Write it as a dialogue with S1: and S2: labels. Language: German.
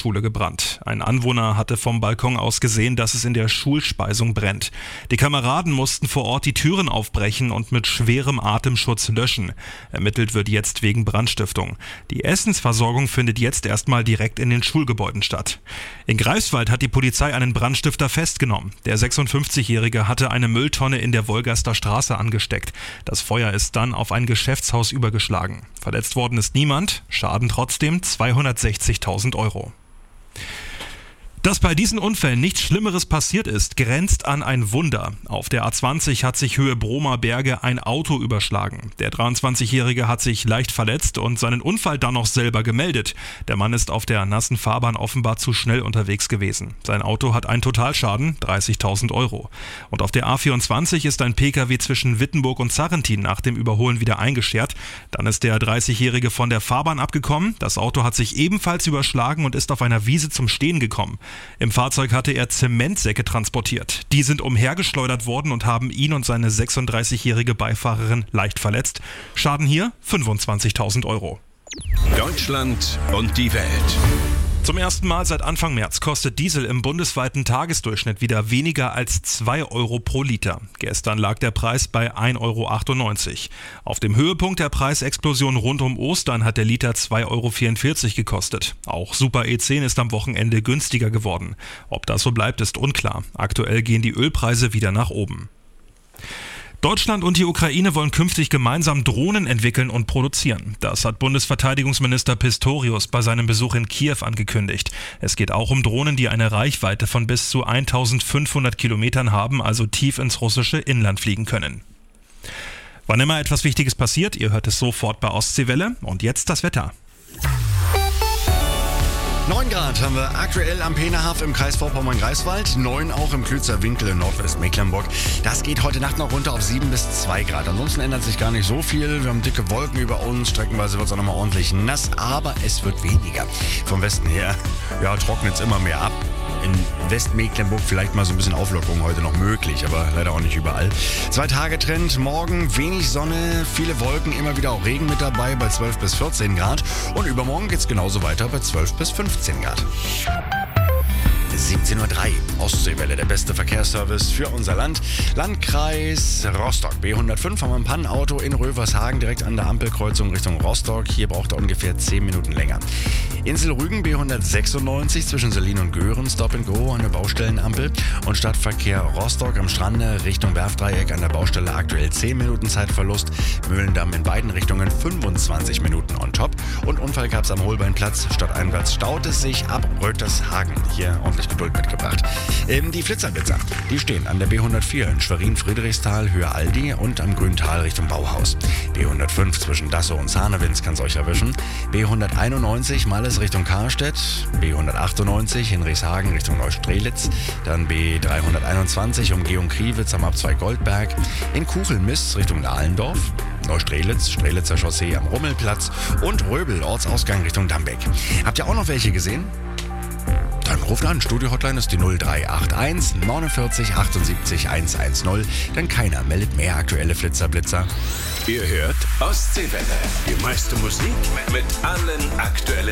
S1: Volksschule gebrannt. Ein Anwohner hatte vom Balkon aus gesehen, dass es in der Schulspeisung brennt. Die Kameraden mussten vor Ort die Türen aufbrechen und mit schwerem Atemschutz löschen. Ermittelt wird jetzt wegen Brandstiftung. Die Essensversorgung findet jetzt erstmal direkt in den Schulgebäuden statt. In Greifswald hat die Polizei einen Brandstifter festgenommen. Der 56-Jährige hatte eine Mülltonne in der Wolgaster Straße angesteckt. Das Feuer ist dann auf ein Geschäftshaus übergeschlagen. Verletzt worden ist niemand, Schaden trotzdem 260.000 Euro. Dass bei diesen Unfällen nichts Schlimmeres passiert ist, grenzt an ein Wunder. Auf der A20 hat sich Höhe Bromer Berge ein Auto überschlagen. Der 23-Jährige hat sich leicht verletzt und seinen Unfall dann noch selber gemeldet. Der Mann ist auf der nassen Fahrbahn offenbar zu schnell unterwegs gewesen. Sein Auto hat einen Totalschaden, 30.000 Euro. Und auf der A24 ist ein Pkw zwischen Wittenburg und Sarrentin nach dem Überholen wieder eingeschert. Dann ist der 30-Jährige von der Fahrbahn abgekommen. Das Auto hat sich ebenfalls überschlagen und ist auf einer Wiese zum Stehen gekommen. Im Fahrzeug hatte er Zementsäcke transportiert. Die sind umhergeschleudert worden und haben ihn und seine 36-jährige Beifahrerin leicht verletzt. Schaden hier 25.000 Euro.
S2: Deutschland und die Welt.
S1: Zum ersten Mal seit Anfang März kostet Diesel im bundesweiten Tagesdurchschnitt wieder weniger als 2 Euro pro Liter. Gestern lag der Preis bei 1,98 Euro. Auf dem Höhepunkt der Preisexplosion rund um Ostern hat der Liter 2,44 Euro gekostet. Auch Super E10 ist am Wochenende günstiger geworden. Ob das so bleibt, ist unklar. Aktuell gehen die Ölpreise wieder nach oben. Deutschland und die Ukraine wollen künftig gemeinsam Drohnen entwickeln und produzieren. Das hat Bundesverteidigungsminister Pistorius bei seinem Besuch in Kiew angekündigt. Es geht auch um Drohnen, die eine Reichweite von bis zu 1500 Kilometern haben, also tief ins russische Inland fliegen können. Wann immer etwas Wichtiges passiert, ihr hört es sofort bei Ostseewelle. Und jetzt das Wetter.
S3: 9 Grad haben wir aktuell am Peenahaff im Kreis Vorpommern-Greifswald, 9 auch im Klützer Winkel in Nordwestmecklenburg. Das geht heute Nacht noch runter auf 7 bis 2 Grad. Ansonsten ändert sich gar nicht so viel. Wir haben dicke Wolken über uns, streckenweise wird es auch nochmal ordentlich nass, aber es wird weniger. Vom Westen her, trocknet es immer mehr ab. In Westmecklenburg vielleicht mal so ein bisschen Auflockerung heute noch möglich, aber leider auch nicht überall. 2-Tage-Trend, morgen wenig Sonne, viele Wolken, immer wieder auch Regen mit dabei bei 12 bis 14 Grad. Und übermorgen geht es genauso weiter bei 12 bis 15 Grad. 17.03 Uhr, Ostseewelle, der beste Verkehrsservice für unser Land. Landkreis Rostock, B105 haben wir ein Pannenauto in Rövershagen, direkt an der Ampelkreuzung Richtung Rostock. Hier braucht er ungefähr 10 Minuten länger. Insel Rügen, B196 zwischen Selin und Göhren, Stop and Go an der Baustellenampel. Und Stadtverkehr Rostock am Strande Richtung Werftdreieck an der Baustelle aktuell 10 Minuten Zeitverlust. Mühlendamm in beiden Richtungen 25 Minuten on top. Und Unfall gab es am Holbeinplatz. Stadteinwärts staut es sich ab Rötershagen. Hier ordentlich Geduld mitgebracht. Die Flitzerblitzer, die stehen an der B104 in Schwerin-Friedrichsthal, Höhe Aldi und am Grüntal Richtung Bauhaus. B105 zwischen Dassow und Zahnewitz kann es euch erwischen. B191 Malles Richtung Karstedt. B198 in Rieshagen Richtung Neustrelitz. Dann B321 Umgehung Kriwitz am Abzweig Goldberg. In Kuchelmiss Richtung Dahlendorf. Neustrelitz, Strelitzer Chaussee am Rummelplatz und Röbel, Ortsausgang Richtung Dambeck. Habt ihr auch noch welche gesehen? Dann ruft an, Studio-Hotline ist die 0381 49 78 110, denn keiner meldet mehr aktuelle Flitzerblitzer.
S2: Ihr hört Ostseewelle, die meiste Musik mit allen aktuellen